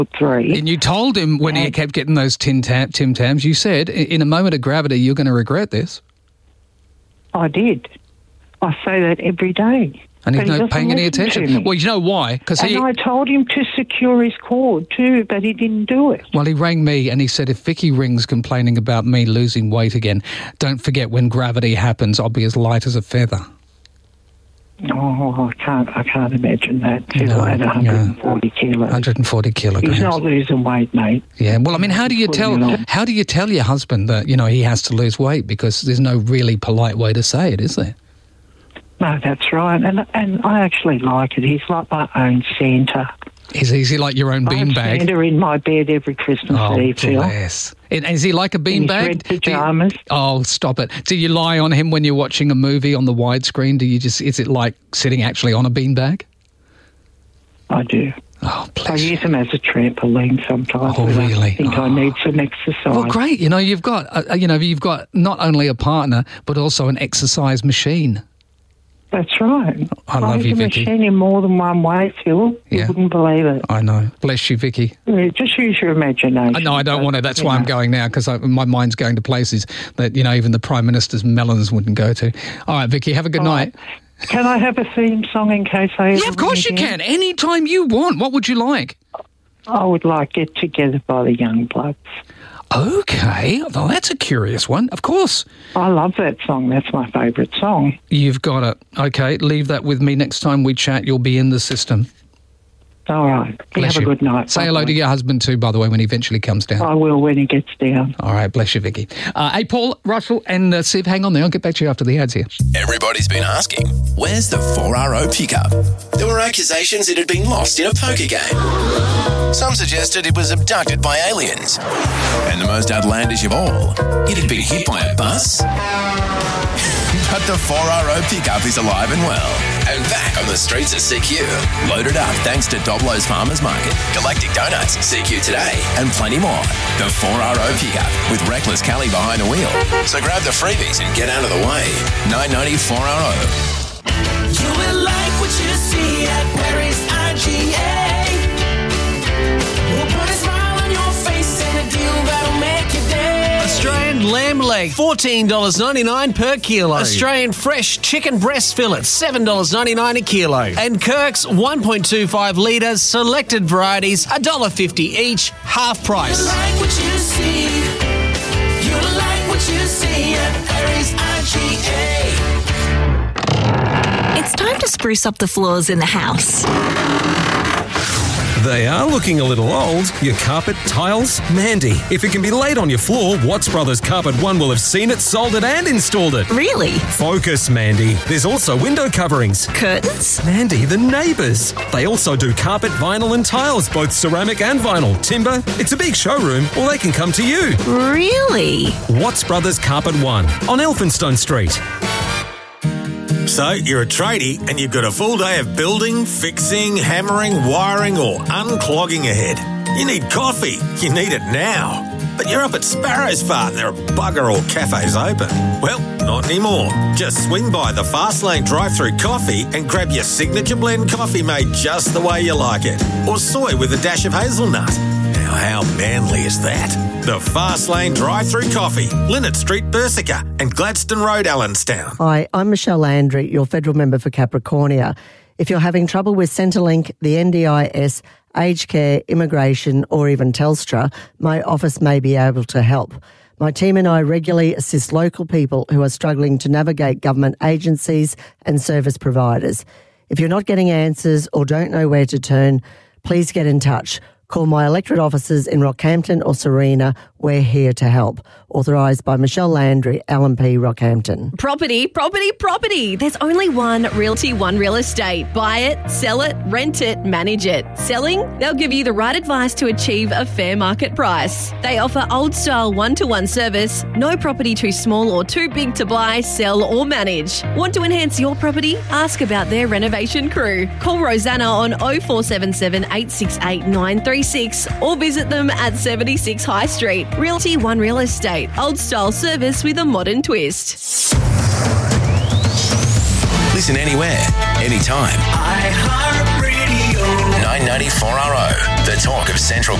3. And you told him when he kept getting those Tim Tams, you said, in a moment of gravity, you're going to regret this. I did. I say that every day. And he's not paying any attention. Well, you know why? And I told him to secure his cord too, but he didn't do it. Well, he rang me and he said, if Vicky rings complaining about me losing weight again, don't forget when gravity happens, I'll be as light as a feather. Oh, I can't imagine that. Till at 140 kilos. 140 kilograms. He's not losing weight, mate. Yeah. Well, I mean, how do you tell your husband that, he has to lose weight? Because there's no really polite way to say it, is there? No, that's right. And I actually like it. He's like my own Santa. Is he like your own beanbag? I have Santa in my bed every Christmas Eve, Phil. Bless. Is he like a beanbag? Red pyjamas. Oh, stop it. Do you lie on him when you're watching a movie on the widescreen? Is it like sitting actually on a beanbag? I do. Oh, bless I use him as a trampoline sometimes. Oh, really? I think I need some exercise. Well, great. You've got you've got not only a partner but also an exercise machine. That's right. I love you, Vicky. I use a machine in more than one way, Phil. You wouldn't believe it. I know. Bless you, Vicky. Yeah, just use your imagination. No, I don't want to. That's why I'm going now, because my mind's going to places that, even the Prime Minister's melons wouldn't go to. All right, Vicky, have a good night. Can I have a theme song in case I... Yeah, of course you can. Anytime you want. What would you like? I would like Get Together by the Youngbloods. Okay, well, that's a curious one. Of course. I love that song. That's my favourite song. You've got it. Okay, leave that with me. Next time we chat, you'll be in the system. All right. Have a good night. Say hello to your husband too, by the way, when he eventually comes down. I will when he gets down. All right, bless you, Vicky. Hey, Paul, Russell and Siv, hang on there. I'll get back to you after the ads here. Everybody's been asking, where's the 4RO pickup? There were accusations it had been lost in a poker game. Some suggested it was abducted by aliens. And the most outlandish of all, it had been hit by a bus. But the 4RO pickup is alive and well, and back on the streets of CQ. Loaded up thanks to Doblo's Farmers Market, Galactic Donuts, CQ Today, and plenty more. The 4RO pickup with Reckless Kelly behind the wheel. So grab the freebies and get out of the way. 990 4RO. You will like what you see at Perry's IGA. We'll put a smile on your face and a deal that'll make your day. Australian lamb leg, $14.99 per kilo. Australian fresh chicken breast fillet, $7.99 a kilo. And Kirk's 1.25 litres, selected varieties, $1.50 each, half price. You like what you see. You like what you see at Perry's IGA. It's time to spruce up the floors in the house. They are looking a little old. Your carpet, tiles, Mandy. If it can be laid on your floor, Watts Brothers Carpet One will have seen it, sold it and installed it. Really? Focus, Mandy. There's also window coverings. Curtains? Mandy, the neighbours. They also do carpet, vinyl and tiles, both ceramic and vinyl. Timber. It's a big showroom, or they can come to you. Really? Watts Brothers Carpet One on Elphinstone Street. So, you're a tradie and you've got a full day of building, fixing, hammering, wiring or unclogging ahead. You need coffee. You need it now. But you're up at Sparrow's Fart and there are bugger all cafes open. Well, not anymore. Just swing by the Fastlane drive-thru coffee and grab your signature blend coffee made just the way you like it. Or soy with a dash of hazelnut. Now, how manly is that? The Fastlane drive-thru coffee, Linnet Street, Bersica and Gladstone Road, Allenstown. Hi, I'm Michelle Landry, your federal member for Capricornia. If you're having trouble with Centrelink, the NDIS, aged care, immigration or even Telstra, my office may be able to help. My team and I regularly assist local people who are struggling to navigate government agencies and service providers. If you're not getting answers or don't know where to turn, please get in touch. Call my electorate offices in Rockhampton or Serena. We're here to help. Authorised by Michelle Landry, LNP Rockhampton. Property, property, property. There's only one Realty One Real Estate. Buy it, sell it, rent it, manage it. Selling? They'll give you the right advice to achieve a fair market price. They offer old-style one-to-one service. No property too small or too big to buy, sell or manage. Want to enhance your property? Ask about their renovation crew. Call Rosanna on 0477 868 936 or visit them at 76 High Street. Realty One Real Estate. Old-style service with a modern twist. Listen anywhere, anytime. iHeartRadio. 990 4RO. The talk of Central